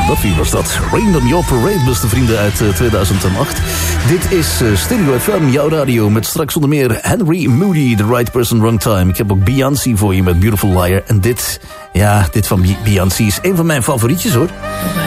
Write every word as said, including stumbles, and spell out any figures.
Duffy was dat. Rain on Your Parade, beste vrienden, uit uh, tweeduizend acht. Dit is uh, Stereo F M, jouw radio, met straks onder meer Henry Moody, The Right Person, Wrong Time. Ik heb ook Beyoncé voor je met Beautiful Liar. En dit, ja, dit van Beyoncé is een van mijn favorietjes, hoor.